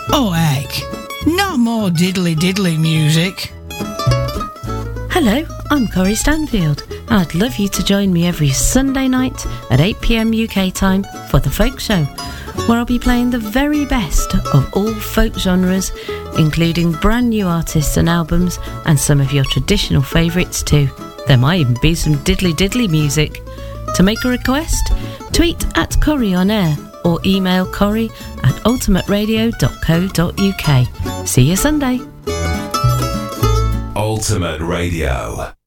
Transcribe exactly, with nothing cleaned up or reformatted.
Oh heck, not more diddly diddly music. Hello, I'm Corrie Stanfield, and I'd love you to join me every Sunday night at eight p m U K time for The Folk Show, where I'll be playing the very best of all folk genres, including brand new artists and albums, and some of your traditional favourites too. There might even be some diddly diddly music. To make a request, tweet at Corrie on air or email Corrie at ultimate radio dot co dot U K. See you Sunday. Ultimate Radio.